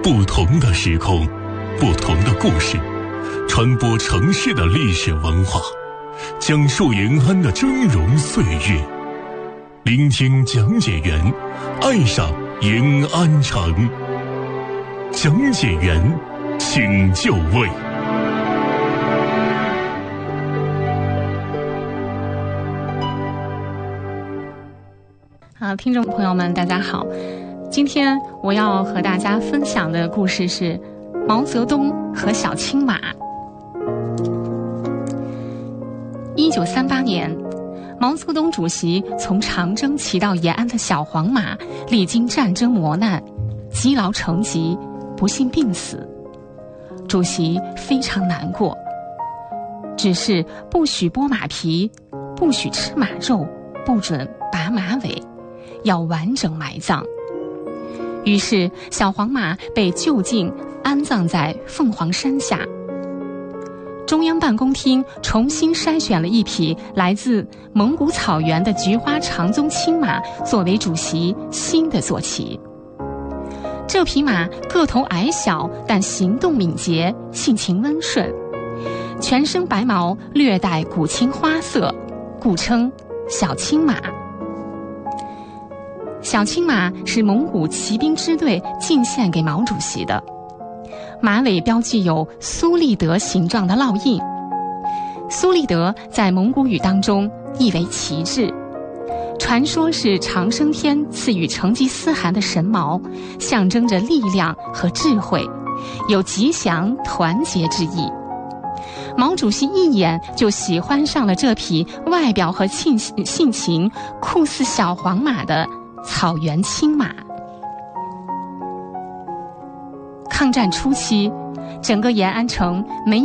不同的时空，不同的故事，传播城市的历史文化，讲述延安的峥嵘岁月。聆听讲解员，爱上延安城。讲解员，请就位。 好，听众朋友们，大家好。今天我要和大家分享的故事是毛泽东和小青马。1938年，毛泽东主席从长征骑到延安的小黄马，历经战争磨难，积劳成疾，不幸病死。主席非常难过，只是不许剥马皮，不许吃马肉，不准拔马尾，要完整埋葬。于是小黄马被就近安葬在凤凰山下。中央办公厅重新筛选了一匹来自蒙古草原的菊花长鬃青马作为主席新的坐骑。这匹马个头矮小，但行动敏捷，性情温顺，全身白毛略带古青花色，故称小青马。小青马是蒙古骑兵支队进献给毛主席的，马尾标记有苏立德形状的烙印。苏立德在蒙古语当中意为旗帜，传说是长生天赐予成吉思汗的神矛，象征着力量和智慧，有吉祥团结之意。毛主席一眼就喜欢上了这匹外表和性情酷似小黄马的草原青马。抗战初期，整个延安城没有